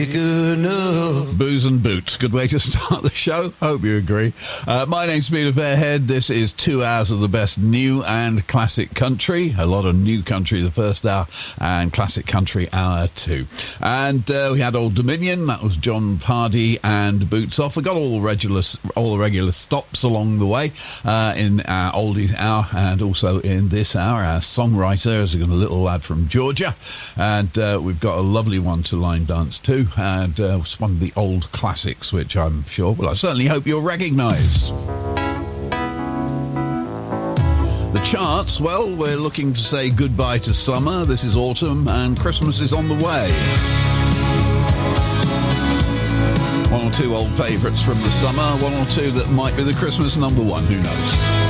Good enough. Booze and Boots. Good way to start the show. Hope you agree. My name's Peter Fairhead. This is 2 hours of the best new and classic country. A lot of new country the first hour and classic country hour two. And we had Old Dominion. That was John Pardee and Boots Off. We got all the regular stops along the way in our oldies hour and also in this hour. Our songwriter is a little lad from Georgia. And we've got a lovely one to line dance to. And it's one of the old classics, which I'm sure, well, I certainly hope you'll recognise. The charts, well, we're looking to say goodbye to summer. This is autumn, and Christmas is on the way. One or two old favourites from the summer, one or two that might be the Christmas number one, who knows.